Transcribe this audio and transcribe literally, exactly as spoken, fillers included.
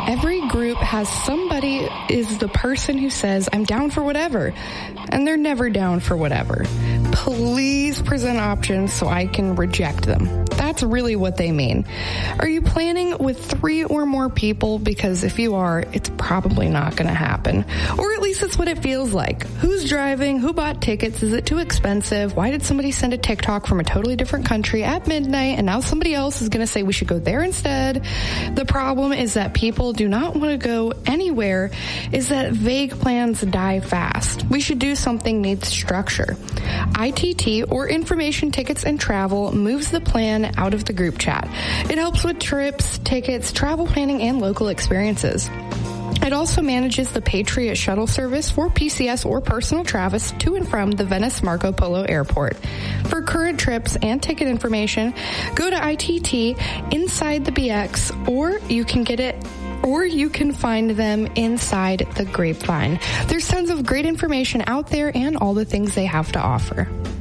Every group has somebody is the person who says, I'm down for whatever, and they're never down for whatever. Please present options so I can reject them. That's really what they mean. Are you planning with three or more people? Because if you are, it's probably not going to happen. Or at least it's what it feels like. Who's driving? Who bought tickets? Is it too expensive? Why did somebody send a TikTok from a totally different country at midnight and now somebody else is going to say we should go there instead? The problem is that people do not want to go anywhere, is that vague plans die fast. We should do something needs structure. I T T, or Information Tickets and Travel, moves the plan out of the group chat. It helps with trips, tickets, travel planning, and local experiences. It also manages the Patriot shuttle service for P C S or personal travels to and from the Venice Marco Polo Airport. For current trips and ticket information, go to I T T inside the B X, or you can get it or you can find them inside the Grapevine. There's tons of great information out there and all the things they have to offer.